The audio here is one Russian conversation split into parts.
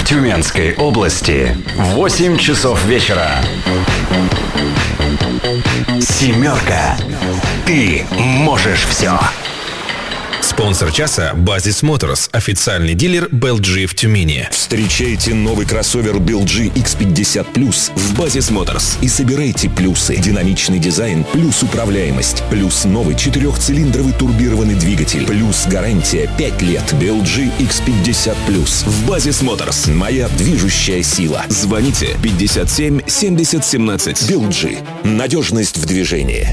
Тюменской области 8 часов вечера. Семерка. Ты можешь все. Спонсор часа Basis Motors, официальный дилер BLG в Тюмени. Встречайте новый кроссовер BLG X50 Plus в Basis Motors и собирайте плюсы. Динамичный дизайн плюс управляемость, плюс новый 4-цилиндровый турбированный двигатель, плюс гарантия 5 лет. BLG X50 Plus в Basis Motors. Моя движущая сила. Звоните 57 70 17. BLG. Надежность в движении.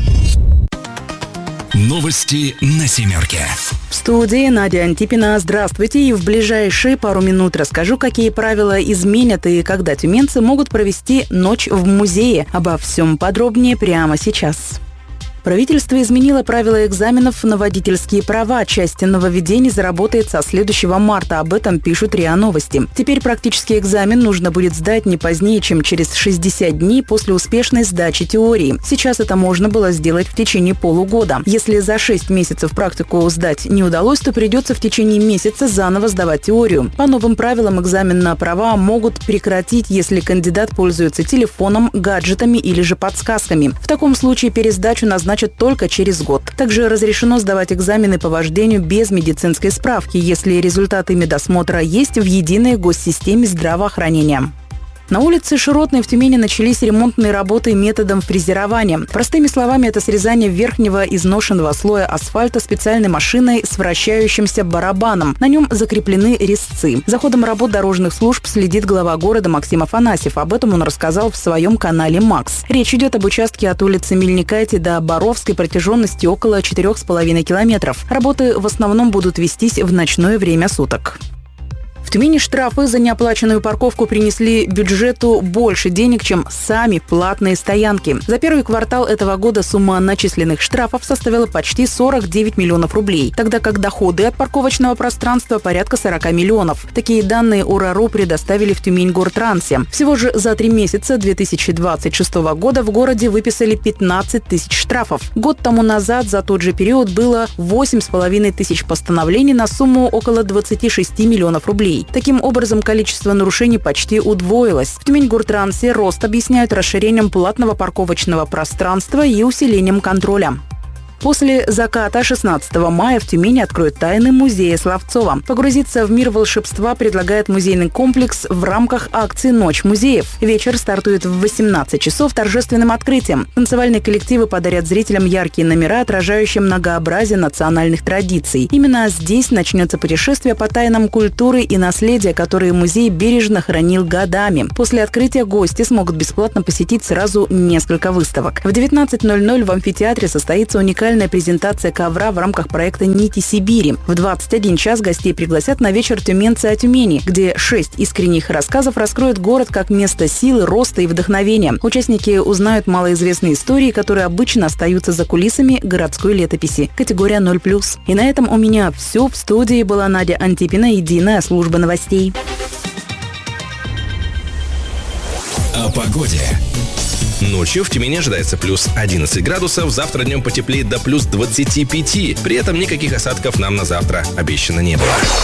Новости на семерке. В студии Надя Антипина. Здравствуйте. И в ближайшие пару минут расскажу, какие правила изменят и когда тюменцы могут провести ночь в музее. Обо всем подробнее прямо сейчас. Правительство изменило правила экзаменов на водительские права. Часть нововведений заработает со следующего марта. Об этом пишут РИА Новости. Теперь практический экзамен нужно будет сдать не позднее, чем через 60 дней после успешной сдачи теории. Сейчас это можно было сделать в течение полугода. Если за 6 месяцев практику сдать не удалось, то придется в течение месяца заново сдавать теорию. По новым правилам экзамен на права могут прекратить, если кандидат пользуется телефоном, гаджетами или же подсказками. В таком случае пересдачу назначат только через год. Также разрешено сдавать экзамены по вождению без медицинской справки, если результаты медосмотра есть в единой госсистеме здравоохранения. На улице Широтной в Тюмени начались ремонтные работы методом фрезерования. Простыми словами, это срезание верхнего изношенного слоя асфальта специальной машиной с вращающимся барабаном. На нем закреплены резцы. За ходом работ дорожных служб следит глава города Максим Афанасьев. Об этом он рассказал в своем канале «Макс». Речь идет об участке от улицы Мельникайте до Боровской протяженностью около 4,5 километров. Работы в основном будут вестись в ночное время суток. В Тюмени штрафы за неоплаченную парковку принесли бюджету больше денег, чем сами платные стоянки. За первый квартал этого года сумма начисленных штрафов составила почти 49 миллионов рублей, тогда как доходы от парковочного пространства порядка 40 миллионов. Такие данные УРАРУ предоставили в Тюмень-Гортрансе. Всего же за 3 месяца 2026 года в городе выписали 15 тысяч штрафов. Год тому назад за тот же период было 8,5 тысяч постановлений на сумму около 26 миллионов рублей. Таким образом, количество нарушений почти удвоилось. В Тюмень-Гортрансе рост объясняют расширением платного парковочного пространства и усилением контроля. После заката 16 мая в Тюмени откроют тайны музея Словцова. Погрузиться в мир волшебства предлагает музейный комплекс в рамках акции «Ночь музеев». Вечер стартует в 18 часов торжественным открытием. Танцевальные коллективы подарят зрителям яркие номера, отражающие многообразие национальных традиций. Именно здесь начнется путешествие по тайнам культуры и наследия, которые музей бережно хранил годами. После открытия гости смогут бесплатно посетить сразу несколько выставок. В 19:00 в амфитеатре состоится уникальная презентация ковра в рамках проекта «Нити Сибири». В 21 час гостей пригласят на вечер «Тюменцы о Тюмени», где 6 искренних рассказов раскроют город как место силы, роста и вдохновения. Участники узнают малоизвестные истории, которые обычно остаются за кулисами городской летописи. Категория 0+. И на этом у меня все. В студии была Надя Антипина, единая служба новостей. О погоде. Ночью в Тюмени ожидается плюс 11 градусов, завтра днем потеплеет до плюс 25. При этом никаких осадков нам на завтра обещано не было.